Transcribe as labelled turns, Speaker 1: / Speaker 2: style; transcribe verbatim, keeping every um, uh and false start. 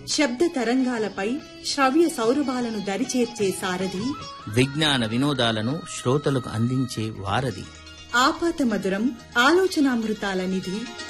Speaker 1: శబ్ద తరంగాలపై శ్రవ్య సౌరభాలను దరిచేర్చే సారథి,
Speaker 2: విజ్ఞాన వినోదాలను శ్రోతలకు అందించే వారధి,
Speaker 1: ఆపాత మధురం ఆలోచనామృతాల నిధి